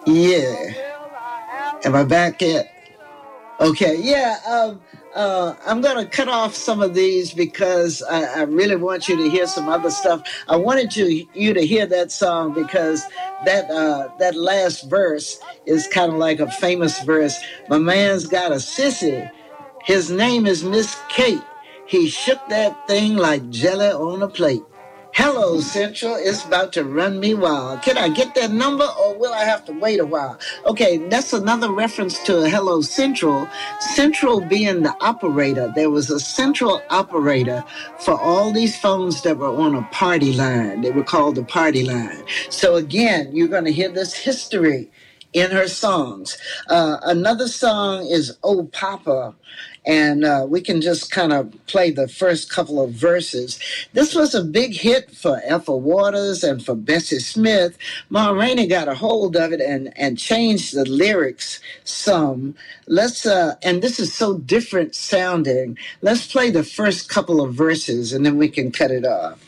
Yeah. Am I back yet? Okay, yeah. I'm going to cut off some of these because I really want you to hear some other stuff. I wanted you to hear that song because that last verse is kind of like a famous verse. My man's got a sissy. His name is Miss Kate. He shook that thing like jelly on a plate. Hello, Central. It's about to run me wild. Can I get that number or will I have to wait a while? Okay, that's another reference to Hello Central. Central being the operator. There was a central operator for all these phones that were on a party line. They were called the party line. So again, you're going to hear this history in her songs. Another song is Oh Papa, and we can just kind of play the first couple of verses. This was a big hit for Ethel Waters and for Bessie Smith. Ma Rainey got a hold of it and changed the lyrics some. And this is so different sounding. Let's play the first couple of verses and then we can cut it off.